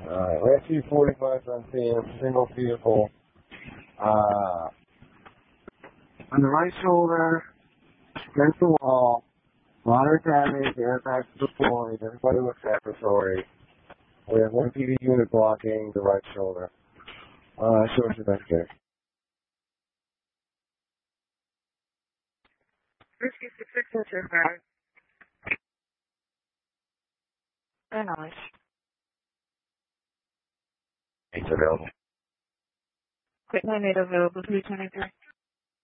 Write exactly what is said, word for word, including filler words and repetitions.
Alright, rescue forty-five on scene, single vehicle. Uh, on the right shoulder, against the wall, moderate damage, airbags deployed, everybody looks laboratory. We have one P D unit blocking the right shoulder. Uh, show us your best there. Rescue six six one two five. Very nice. It's available. Quick nine eight available, three twenty-three.